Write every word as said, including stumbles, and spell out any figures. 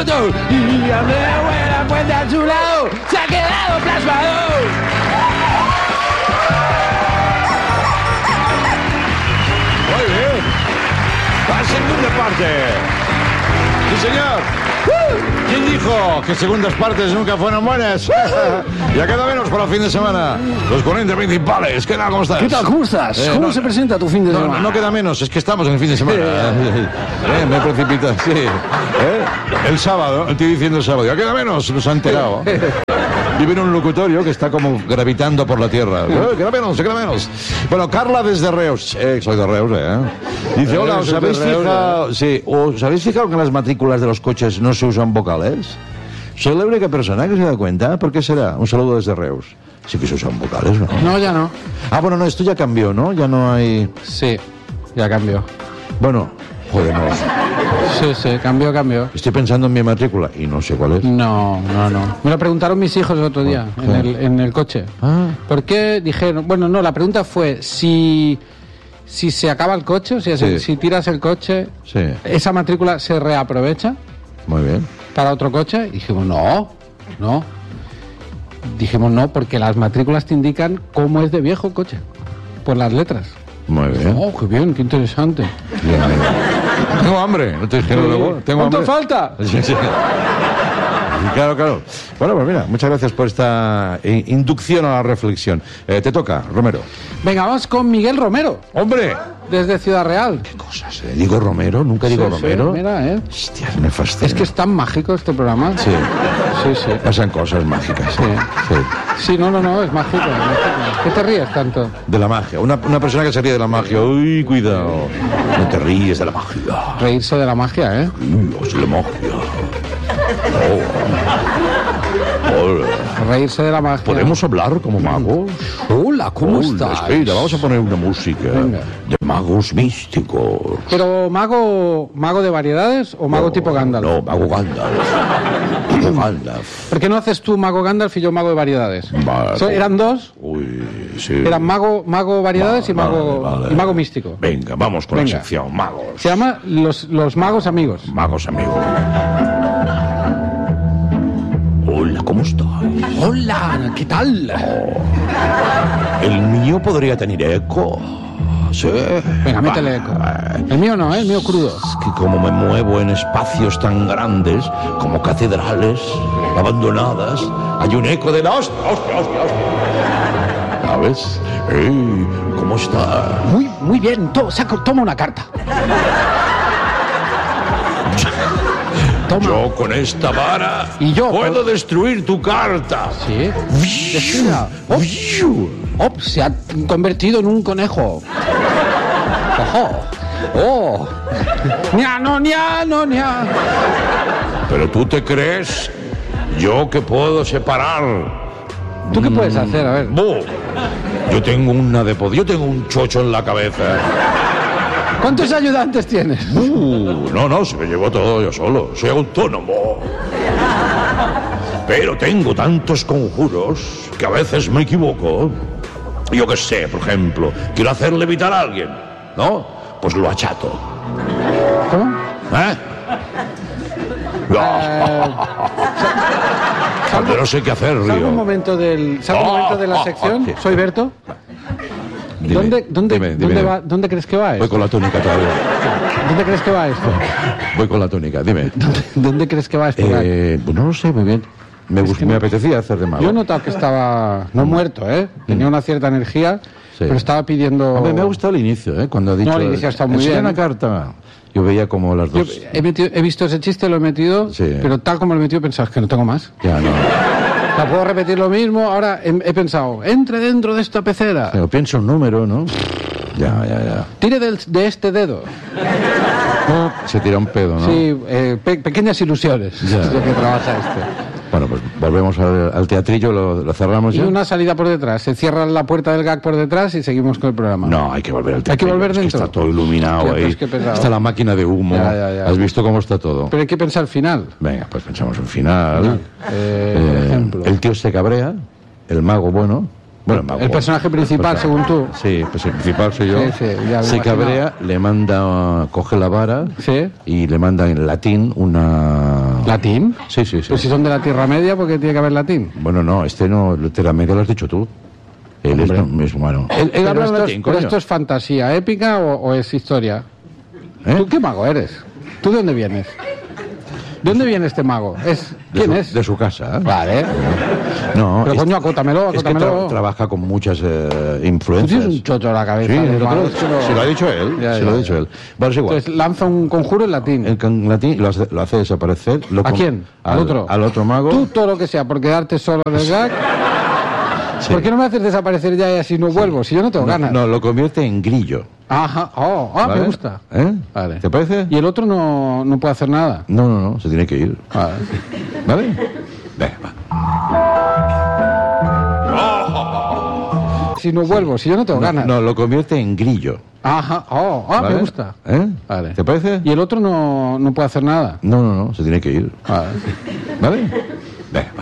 foto y Andrea Buena Puente a su lado se ha quedado plasmado. Muy bien. La segunda parte. Sí, señor. ¿Quién dijo que segundas partes nunca fueron buenas? Ya queda menos para el fin de semana. Los cuarenta principales. ¿Qué tal? ¿Cómo estás? ¿Qué tal? ¿Cómo estás? Eh, ¿Cómo no, se presenta tu fin de no, semana? No queda menos, es que estamos en el fin de semana. eh, me precipita, sí. ¿Eh? El sábado, estoy diciendo el sábado. Ya queda menos, nos ha enterado. Vive en un locutorio que está como gravitando por la tierra. Eh, queda menos, queda menos. Bueno, Carla desde Reus. Eh, soy de Reus, ¿eh? Dice, hola, ¿os habéis fijado? Sí, ¿os habéis fijado que en las matrículas de los coches no se usan vocales? Soy la única persona que se da cuenta. ¿Por qué será? Un saludo desde Reus. Sí que se usan vocales, ¿no? No, ya no. Ah, bueno, no, esto ya cambió, ¿no? Ya no hay... Sí, ya cambió. Bueno, joder, no. Sí, sí, cambió, cambió. Estoy pensando en mi matrícula y no sé cuál es. No, no, no. Me lo preguntaron mis hijos el otro día, en el, en el coche. Ah. ¿Por qué? Dijeron, bueno, no, la pregunta fue si, si se acaba el coche, o sea, Sí. si, si tiras el coche, Sí, ¿esa matrícula se reaprovecha muy bien. para otro coche? Y dijimos, no, no. Dijimos no, porque las matrículas te indican cómo es de viejo el coche, por las letras. Muy bien. Oh, qué bien, qué interesante. Bien, bien. Tengo hambre, no te dijeron luego. Tengo ¿Cuánto hambre. falta? Sí, sí. Claro, claro. Bueno, pues mira, muchas gracias por esta eh, inducción a la reflexión. Eh, te toca, Romero. Venga, vamos con Miguel Romero, ¡Hombre! desde Ciudad Real. ¿Qué cosas? Eh? ¿Digo Romero? ¿Nunca digo Sí, Romero? sí, mira, eh. Hostias, me fastidia. Es que es tan mágico este programa. Sí, Sí, sí. pasan cosas mágicas. Sí. Sí. Sí, no, no, no, es mágico. es mágico. ¿Qué te ríes tanto? De la magia. Una, una persona que se ríe de la magia. Uy, cuidado. No te ríes de la magia. Reírse de la magia, ¿eh? Dios, la magia. Oh. Hola. Reírse de la magia. ¿Podemos hablar como magos? Hola, ¿cómo Hola, estás? Espera, vamos a poner una música Venga. de magos místicos. ¿Pero mago mago de variedades o mago No, tipo Gandalf? No, mago Gandalf. Mago Gandalf. ¿Por qué no haces tú mago Gandalf y yo mago de variedades? Vale. So- ¿Eran dos? Uy, sí. Eran mago, mago variedades Vale, y mago, vale, vale. y mago místico. Venga, vamos con Venga. la sección magos. Se llama Los, los Magos Amigos. Magos amigos. Hola, ¿cómo estás? Hola, ¿qué tal? El mío podría tener eco. Sí. Venga, métele eco. El mío no, ¿eh? El mío crudo. Es que como me muevo en espacios tan grandes como catedrales abandonadas, hay un eco de la hostia, hostia, hostia, hostia. ¿Sabes? ¡Ey! ¿Cómo está? Muy, muy bien. To- saco- toma una carta. Toma. Yo con esta vara Y yo puedo con- destruir tu carta. Sí. Destruida. Oh, oh, se ha convertido en un conejo. Ojo. Oh. Nia, no, nia, no, nia. Pero tú te crees yo que puedo separar. ¿Tú qué puedes hacer? A ver. ¡Bu! Yo tengo una de pod- yo tengo un chocho en la cabeza. ¿Cuántos ayudantes tienes? Uh, no, no, se me llevó todo yo solo. Soy autónomo. Pero tengo tantos conjuros que a veces me equivoco. Yo qué sé, por ejemplo, quiero hacer levitar a alguien, ¿no? Pues lo achato. ¿Cómo? ¿Eh? Cuando no sé qué hacer, ¿Salgo un Río. momento, del, salgo un Oh, momento de la oh, sección? oh, sí. Soy Berto. Dime, ¿Dónde, dónde, dime, dime, dónde, dime. va, ¿Dónde crees que va Voy esto? con la túnica todavía. ¿Dónde crees que va esto? Voy con la túnica, dime. ¿Dónde, dónde crees que va esto? Eh, pues no lo sé muy bien. Me, Es bus- que me no- apetecía hacer de mago. Yo he notado que estaba, no muerto, ¿eh? Tenía una cierta energía, Sí. pero estaba pidiendo... Hombre, me ha gustado el inicio, ¿eh? Cuando ha dicho... No, el inicio está muy "Enseña bien". una carta. Yo veía como las Yo dos... he, metido- he visto ese chiste, lo he metido, Sí. pero tal como lo he metido, he pensado, es que no tengo más. Ya, no. O sea, puedo repetir lo mismo, ahora he, he pensado, entre dentro de esta pecera, Pero pienso un número, ¿no? Ya, ya, ya. tire del- de este dedo. Se tira un pedo, ¿no? Sí, eh, pe- pequeñas ilusiones, Ya. es lo que trabaja este. Bueno, pues volvemos al, al teatrillo, lo, lo cerramos Y ya. una salida por detrás, se cierra la puerta del gag por detrás y seguimos con el programa. No, hay que volver al Hay que teatrillo. volver es que dentro. está todo iluminado Hostia, pero ahí. es que pesado. Está la máquina de humo. Ya, ya, ya. ¿Has visto cómo está todo? Pero hay que pensar al final. Venga, pues pensamos un final. Eh, por Eh, ejemplo. El tío se cabrea, el mago bueno, Bueno, el mago. El personaje principal, O sea, según tú. Sí, pues el principal soy yo. Sí, sí, ya me Se imaginaba. cabrea, le manda, coge la vara Sí. y le manda en latín una... ¿Latín? Sí, sí, sí. Pues si son de la Tierra Media, ¿por qué tiene que haber latín? Bueno, no, este no, Tierra Media lo has dicho tú. Él es, Hombre. es humano. Él, él Pero habla en esto, latín, es, pero coño. esto es fantasía épica o, o es historia. ¿Eh? ¿Tú qué mago eres? ¿Tú de dónde vienes? ¿De dónde viene este mago? ¿Es, De ¿Quién su, es? De su casa. ¿eh? Vale. No, Pero es- coño, acótamelo, es que acótamelo. tra- trabaja con muchas eh, Tú tienes influencias. un chocho en la cabeza. Sí, de lo, mago, lo- es que no- se lo ha dicho él. Ya, se ya, lo ha ya. dicho él. Vale, es igual. Entonces lanza un conjuro en latín. El can latín lo hace, lo hace desaparecer. Lo ¿A con- quién? ¿Al otro? Al otro mago. Tú todo lo que sea por quedarte solo en el gag. Sí. ¿Por qué no me haces desaparecer ya y así no vuelvo? Si yo no tengo no, ganas. no, lo convierte en grillo. Ajá. Oh, ah, ¿vale? me gusta. ¿Eh? Vale. ¿Te parece? Y el otro no, no puede hacer nada. No, no, no, se tiene que ir. Vale. ¿Vale? Venga, va. Si no vuelvo, si yo no tengo No, ganas. no, lo convierte en grillo. Ajá. Oh, ah, ¿vale? me gusta. ¿Eh? Vale. ¿Te parece? Y el otro no, no puede hacer nada. No, no, no, se tiene que ir. Vale. ¿Vale? Venga, va.